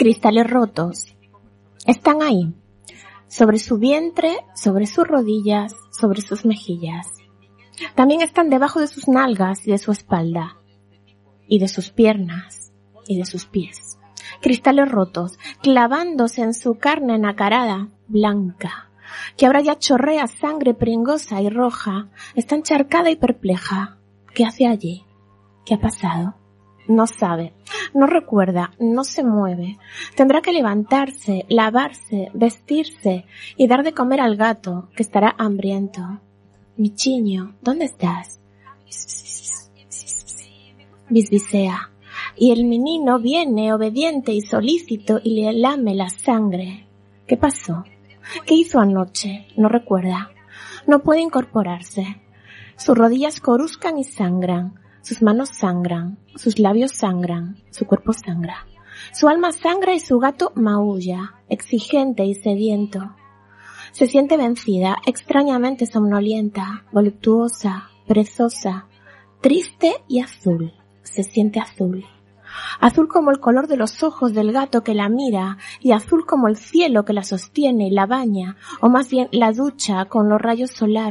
Cristales rotos. Están ahí, sobre su vientre, sobre sus rodillas, sobre sus mejillas. También están debajo de sus nalgas y de su espalda, y de sus piernas, y de sus pies. Cristales rotos, clavándose en su carne nacarada, blanca, que ahora ya chorrea sangre pringosa y roja, está encharcada y perpleja. ¿Qué hace allí? ¿Qué ha pasado? No sabe, no recuerda, no se mueve. Tendrá que levantarse, lavarse, vestirse y dar de comer al gato, que estará hambriento. Michiño, ¿dónde estás? Bisbisea. Y el menino viene obediente y solícito y le lame la sangre. ¿Qué pasó? ¿Qué hizo anoche? No recuerda. No puede incorporarse. Sus rodillas coruscan y sangran. Sus manos sangran. Sus labios sangran. Su cuerpo sangra. Su alma sangra y su gato maulla, exigente y sediento. Se siente vencida, extrañamente somnolienta, voluptuosa, perezosa, triste y azul. Se siente azul. Azul como el color de los ojos del gato que la mira y azul como el cielo que la sostiene y la baña, o más bien la ducha con los rayos solares.